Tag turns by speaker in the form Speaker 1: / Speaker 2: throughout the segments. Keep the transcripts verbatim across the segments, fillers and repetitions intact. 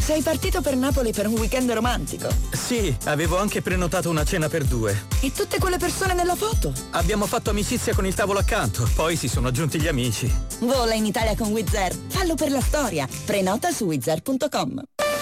Speaker 1: sei partito per Napoli per un weekend romantico?
Speaker 2: Sì, avevo anche prenotato una cena per due.
Speaker 1: E tutte quelle persone nella foto?
Speaker 2: Abbiamo fatto amicizia con il tavolo accanto, poi si sono aggiunti gli amici.
Speaker 1: Vola in Italia con Wizz Air. Fallo per la storia. Prenota su wizz air punto com.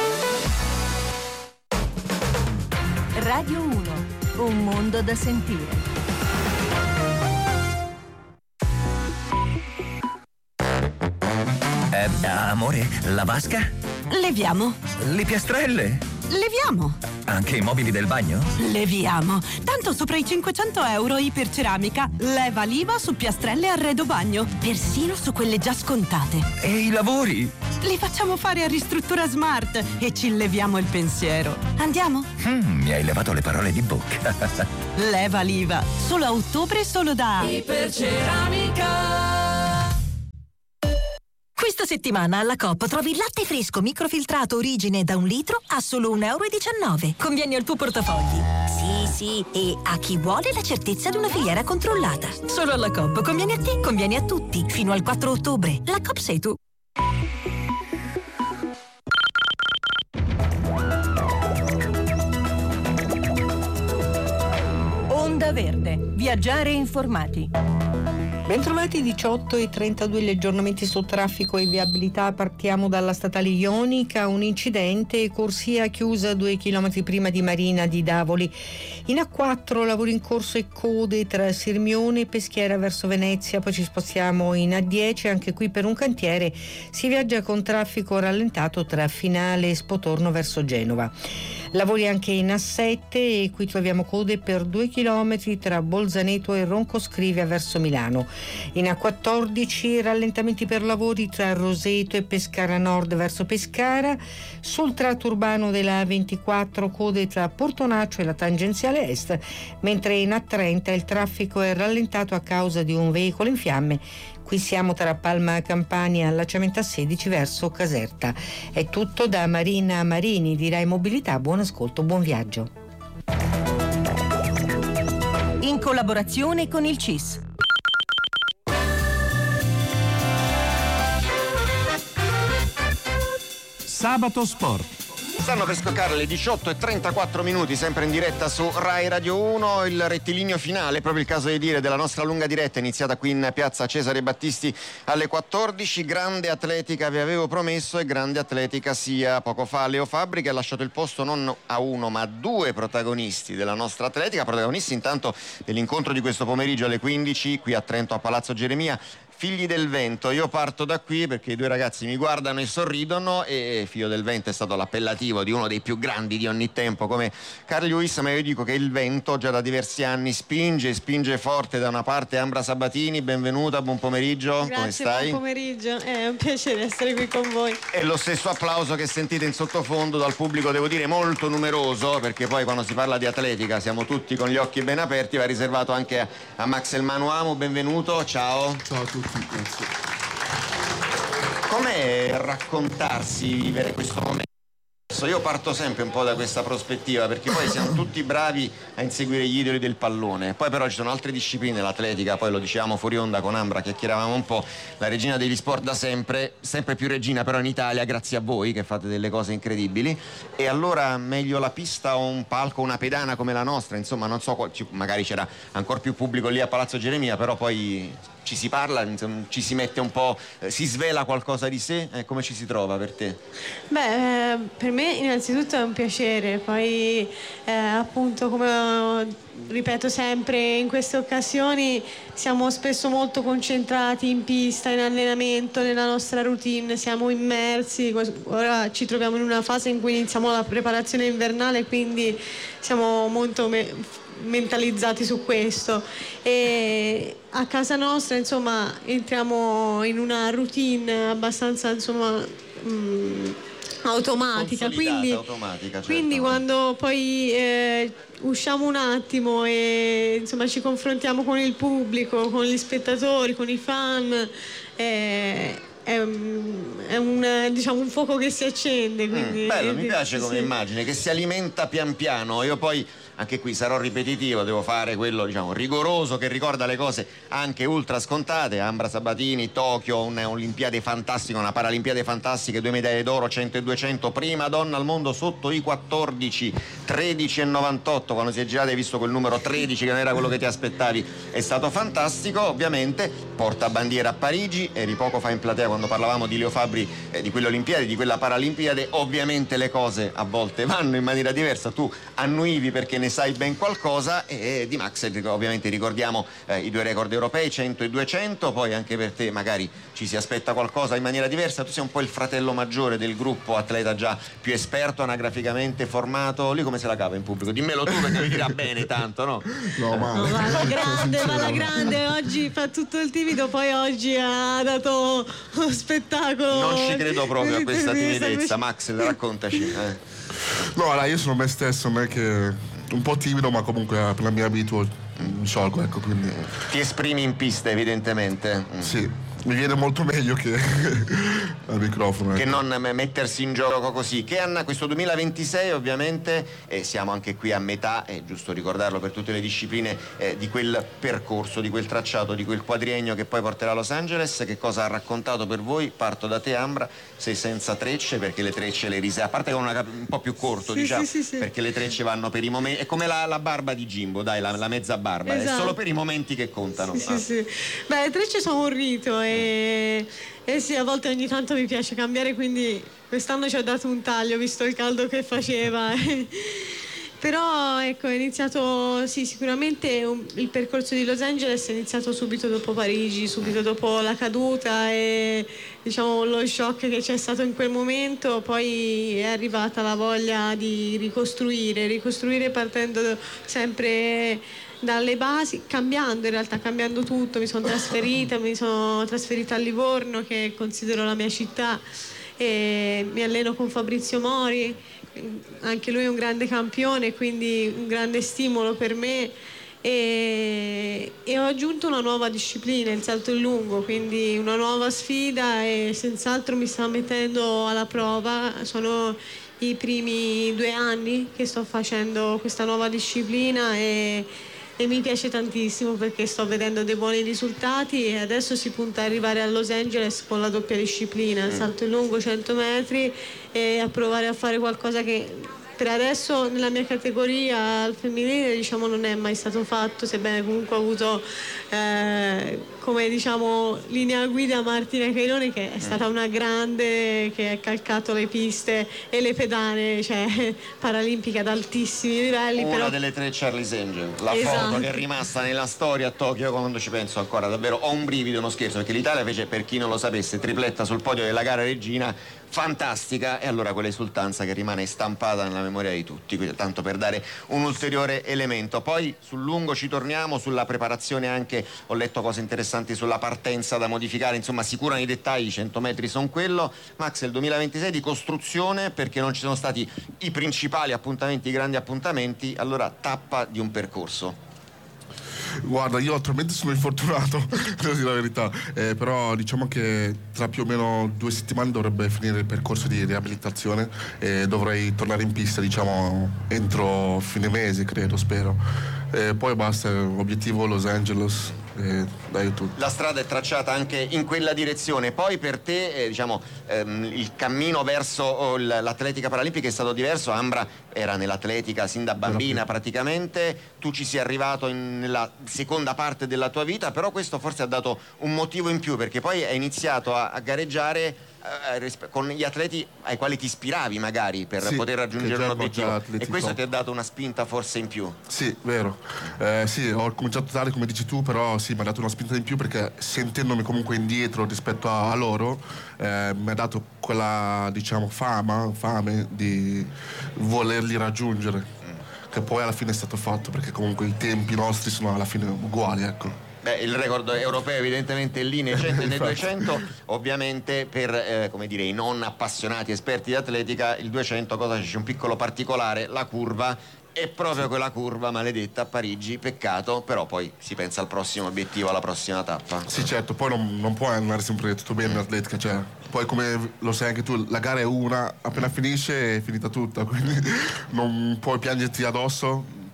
Speaker 3: Radio uno, un mondo da sentire.
Speaker 4: Eh, amore, la vasca?
Speaker 3: Leviamo.
Speaker 4: Le piastrelle?
Speaker 3: Leviamo.
Speaker 4: Anche i mobili del bagno?
Speaker 3: Leviamo. Tanto sopra i cinquecento euro Iperceramica. Leva l'I V A su piastrelle e arredo bagno. Persino su quelle già scontate.
Speaker 4: E i lavori?
Speaker 3: Li facciamo fare a Ristruttura Smart e ci leviamo il pensiero. Andiamo?
Speaker 4: Mm, mi hai levato le parole di bocca.
Speaker 3: Leva l'I V A. Solo a ottobre, solo da
Speaker 1: Iperceramica.
Speaker 5: Questa settimana alla Coop trovi il latte fresco microfiltrato origine da un litro a solo un euro e diciannove. Conviene al tuo portafogli. Sì, sì, e a chi vuole la certezza di una filiera controllata. Solo alla Coop. Conviene a te, conviene a tutti. Fino al quattro ottobre. La Coop sei tu.
Speaker 3: Onda Verde. Viaggiare informati.
Speaker 6: Bentrovati, diciotto e trentadue gli aggiornamenti sul traffico e viabilità. Partiamo dalla statale Ionica, un incidente, corsia chiusa due chilometri prima di Marina di Davoli. In A quattro lavori in corso e code tra Sirmione e Peschiera verso Venezia, poi ci spostiamo in A dieci, anche qui per un cantiere si viaggia con traffico rallentato tra Finale e Spotorno verso Genova. Lavori anche in A sette e qui troviamo code per due chilometri tra Bolzaneto e Roncoscrivia verso Milano. In A quattordici rallentamenti per lavori tra Roseto e Pescara Nord verso Pescara. Sul tratto urbano della A ventiquattro code tra Portonaccio e la tangenziale est, mentre in A trenta il traffico è rallentato a causa di un veicolo in fiamme. Qui siamo tra Palma Campania e allacciamento A sedici verso Caserta. È tutto da Marina Marini di Rai Mobilità. Buon ascolto, buon viaggio.
Speaker 3: In collaborazione con il C I S.
Speaker 7: Sabato Sport.
Speaker 8: Stanno per scoccare le diciotto e trentaquattro minuti, sempre in diretta su Rai Radio uno, il rettilineo finale, proprio il caso di dire, della nostra lunga diretta iniziata qui in piazza Cesare Battisti alle quattordici. Grande atletica vi avevo promesso, e grande atletica sia poco fa Leo Fabbri, che ha lasciato il posto non a uno ma a due protagonisti della nostra atletica, protagonisti intanto dell'incontro di questo pomeriggio alle quindici qui a Trento a Palazzo Geremia. Figli del Vento, io parto da qui perché i due ragazzi mi guardano e sorridono, e Figlio del Vento è stato l'appellativo di uno dei più grandi di ogni tempo come Carl Lewis, ma io dico che il vento già da diversi anni spinge, spinge forte. Da una parte Ambra Sabatini, benvenuta, buon pomeriggio.
Speaker 9: Grazie,
Speaker 8: come stai?
Speaker 9: buon pomeriggio, è un piacere essere qui con voi.
Speaker 8: E lo stesso applauso che sentite in sottofondo dal pubblico, devo dire molto numeroso, perché poi quando si parla di atletica siamo tutti con gli occhi ben aperti, va riservato anche a, a Max El Manuamo, benvenuto, ciao.
Speaker 10: Ciao a tutti. Grazie.
Speaker 8: Com'è raccontarsi, vivere questo momento? Io parto sempre un po' da questa prospettiva, perché poi siamo tutti bravi a inseguire gli idoli del pallone, poi però ci sono altre discipline, l'atletica, poi lo dicevamo fuori onda con Ambra, chiacchieravamo un po', la regina degli sport da sempre, sempre più regina però in Italia, grazie a voi che fate delle cose incredibili. E allora meglio la pista o un palco, una pedana come la nostra, insomma non so, magari c'era ancora più pubblico lì a Palazzo Geremia, però poi ci si parla, ci si mette un po', eh, si svela qualcosa di sé, eh, come ci si trova per te?
Speaker 9: Beh, eh, per me innanzitutto è un piacere, poi eh, appunto come ripeto sempre in queste occasioni siamo spesso molto concentrati in pista, in allenamento, nella nostra routine, siamo immersi, ora ci troviamo in una fase in cui iniziamo la preparazione invernale, quindi siamo molto me- mentalizzati su questo, e a casa nostra insomma entriamo in una routine abbastanza insomma mh, automatica, quindi,
Speaker 8: automatica, certo.
Speaker 9: Quindi quando poi eh, usciamo un attimo e insomma ci confrontiamo con il pubblico, con gli spettatori, con i fan, eh, è un, è un, diciamo, un fuoco che si accende, quindi
Speaker 8: mm, bello, mi
Speaker 9: eh,
Speaker 8: piace
Speaker 9: sì,
Speaker 8: come
Speaker 9: sì.
Speaker 8: immagine, che si alimenta pian piano. Io poi anche qui sarò ripetitivo, devo fare quello diciamo rigoroso che ricorda le cose anche ultra scontate. Ambra Sabatini, Tokyo, un'Olimpiade fantastica, una Paralimpiade fantastica, due medaglie d'oro, cento e duecento, prima donna al mondo sotto i quattordici, tredici e novantotto, quando si è girata hai visto quel numero tredici che non era quello che ti aspettavi, è stato fantastico. Ovviamente porta bandiera a Parigi, eri poco fa in platea quando parlavamo di Leo Fabbri, eh, di quelle Olimpiadi, di quella Paralimpiade. Ovviamente le cose a volte vanno in maniera diversa, tu annuivi perché ne sai ben qualcosa, e di Max ovviamente ricordiamo eh, i due record europei, cento e duecento, poi anche per te magari ci si aspetta qualcosa in maniera diversa, tu sei un po' il fratello maggiore del gruppo, atleta già più esperto, anagraficamente formato, lì come se la cava in pubblico? Dimmelo tu perché mi dirà bene tanto, no?
Speaker 9: No, ma no, va alla grande, va alla grande, oggi fa tutto il timido, poi oggi ha dato uno spettacolo.
Speaker 8: Non ci credo proprio a questa timidezza, Max, raccontaci. Eh.
Speaker 7: No, allora, io sono me stesso, non è che un po' timido, ma comunque per la mia abitudine mi sciolgo, ecco, quindi.
Speaker 8: Ti esprimi in pista evidentemente.
Speaker 7: Sì. Mi viene molto meglio che al microfono,
Speaker 8: che
Speaker 7: ecco.
Speaker 8: non mettersi in gioco così. Che anno questo duemilaventisei ovviamente, e siamo anche qui a metà, è giusto ricordarlo per tutte le discipline, eh, di quel percorso, di quel tracciato, di quel quadriennio che poi porterà a Los Angeles. Che cosa ha raccontato per voi? Parto da te, Ambra. Sei senza trecce perché le trecce le rise, a parte con una, un po' più corto,
Speaker 9: sì,
Speaker 8: diciamo,
Speaker 9: sì, sì, sì.
Speaker 8: perché le trecce vanno per i momenti, è come la, la barba di Jimbo, dai, la, la mezza barba, esatto. È solo per i momenti che contano.
Speaker 9: Sì,
Speaker 8: ah.
Speaker 9: sì, sì. Beh, le trecce sono un rito e, e sì, a volte ogni tanto mi piace cambiare, quindi quest'anno ci ho dato un taglio visto il caldo che faceva. Però ecco, è iniziato, sì, sicuramente un, il percorso di Los Angeles è iniziato subito dopo Parigi, subito dopo la caduta e diciamo lo shock che c'è stato in quel momento. Poi è arrivata la voglia di ricostruire, ricostruire partendo sempre dalle basi, cambiando in realtà, cambiando tutto. Mi sono trasferita, mi sono trasferita a Livorno, che considero la mia città, e mi alleno con Fabrizio Mori, anche lui è un grande campione, quindi un grande stimolo per me, e, e ho aggiunto una nuova disciplina, il salto in lungo, quindi una nuova sfida, e senz'altro mi sta mettendo alla prova. Sono i primi due anni che sto facendo questa nuova disciplina e E mi piace tantissimo perché sto vedendo dei buoni risultati, e adesso si punta ad arrivare a Los Angeles con la doppia disciplina, il salto in lungo cento metri, e a provare a fare qualcosa che per adesso nella mia categoria al femminile diciamo non è mai stato fatto, sebbene comunque ho avuto eh, come diciamo linea guida Martina Cairone, che è stata una grande, che ha calcato le piste e le pedane, cioè paralimpica ad altissimi livelli.
Speaker 8: Una
Speaker 9: però...
Speaker 8: delle tre Charlie's Angel, la
Speaker 9: esatto.
Speaker 8: foto che è rimasta nella storia a Tokyo. Quando ci penso ancora davvero ho un brivido, uno scherzo, perché l'Italia fece, per chi non lo sapesse, tripletta sul podio della gara regina, fantastica, e allora quell'esultanza che rimane stampata nella memoria di tutti, quindi, tanto per dare un ulteriore elemento. Poi sul lungo ci torniamo, sulla preparazione anche, ho letto cose interessanti sulla partenza da modificare, insomma si curano i dettagli, i cento metri sono quello. Max, il duemilaventisei di costruzione, perché non ci sono stati i principali appuntamenti, i grandi appuntamenti, allora tappa di un percorso.
Speaker 7: Guarda, io attualmente sono infortunato, devo dire la verità, eh, però diciamo che tra più o meno due settimane dovrebbe finire il percorso di riabilitazione e dovrei tornare in pista, diciamo, entro fine mese, credo, spero. Eh, poi basta, obiettivo Los Angeles. Eh, dai, tutto.
Speaker 8: La strada è tracciata anche in quella direzione. Poi per te eh, diciamo ehm, il cammino verso oh, l'atletica paralimpica è stato diverso. Ambra era nell'atletica sin da bambina praticamente, tu ci sei arrivato in, nella seconda parte della tua vita, però questo forse ha dato un motivo in più, perché poi hai iniziato a, a gareggiare eh, con gli atleti ai quali ti ispiravi magari per
Speaker 7: sì,
Speaker 8: poter raggiungere un obiettivo, e questo
Speaker 7: top.
Speaker 8: Ti ha dato una spinta forse in più.
Speaker 7: Sì, vero. Eh, sì, ho cominciato a dare come dici tu, però sì, mi ha dato una spinta in più, perché sentendomi comunque indietro rispetto a, a loro eh, mi ha dato quella, diciamo, fama, fame di volerli raggiungere, mm. che poi alla fine è stato fatto, perché comunque i tempi nostri sono alla fine uguali, ecco.
Speaker 8: Beh, il record europeo evidentemente è lì nei cento e nei duecento, ovviamente per eh, come dire, i non appassionati esperti di atletica, il duecento cosa c'è? Un piccolo particolare, la curva. È proprio quella curva maledetta a Parigi, peccato, però poi si pensa al prossimo obiettivo, alla prossima tappa.
Speaker 7: Sì, certo, poi non, non puoi andare sempre tutto bene in atletica, cioè poi come lo sai anche tu, la gara è una, appena finisce è finita tutta, quindi non puoi piangerti addosso,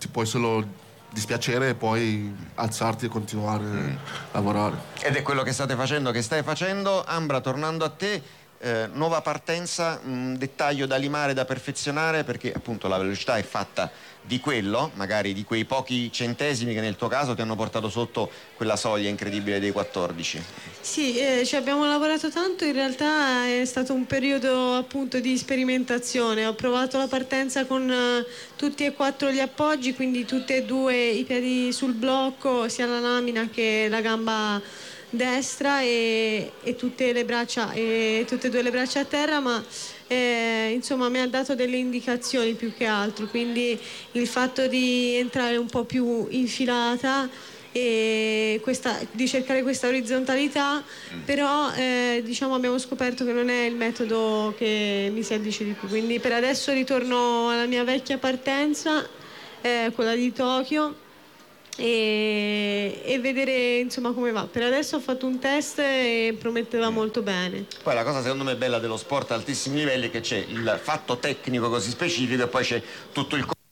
Speaker 7: ti puoi solo dispiacere e poi alzarti e continuare mm. a lavorare.
Speaker 8: Ed è quello che state facendo, che stai facendo. Ambra, tornando a te, eh, nuova partenza, un dettaglio da limare, da perfezionare, perché appunto la velocità è fatta di quello, magari di quei pochi centesimi che nel tuo caso ti hanno portato sotto quella soglia incredibile dei quattordici.
Speaker 9: Sì, eh, ci abbiamo lavorato tanto, in realtà è stato un periodo appunto di sperimentazione. Ho provato la partenza con eh, tutti e quattro gli appoggi, quindi tutti e due i piedi sul blocco, sia la lamina che la gamba destra e, e tutte le braccia e tutte e due le braccia a terra, ma eh, insomma mi ha dato delle indicazioni più che altro, quindi il fatto di entrare un po' più infilata e questa, di cercare questa orizzontalità, però eh, diciamo abbiamo scoperto che non è il metodo che mi si addice di più, quindi per adesso ritorno alla mia vecchia partenza, eh, quella di Tokyo, E, e vedere insomma come va. Per adesso ho fatto un test e prometteva mm. molto bene.
Speaker 8: Poi la cosa secondo me bella dello sport a altissimi livelli è che c'è il fatto tecnico così specifico e poi c'è tutto il